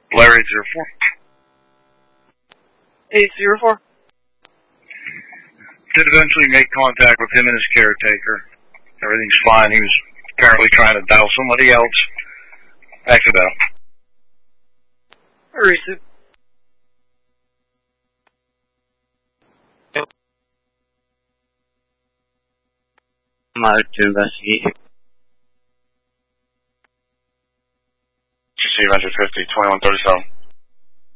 Larry 804. 804. Did eventually make contact with him and his caretaker. Everything's fine. He was apparently trying to dial somebody else. Accidental. Receive. I'm out to investigate. GC Avenger 50, 2137.